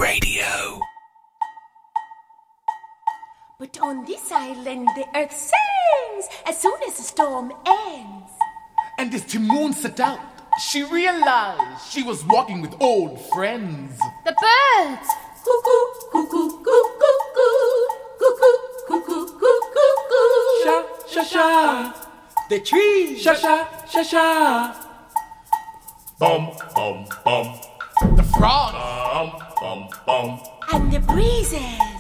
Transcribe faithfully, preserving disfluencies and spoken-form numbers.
Radio. But on this island, the earth sings as soon as the storm ends. And as Timoon set out, she realized she was walking with old friends. The birds! Cuckoo, cuckoo, cuckoo, cuckoo, cuckoo, cuckoo, cuckoo. Sha, sha, sha. The trees. Sha, sha, sha, sha. Bum, bum, bum. The frogs. Bum, bum, bum. And the breezes.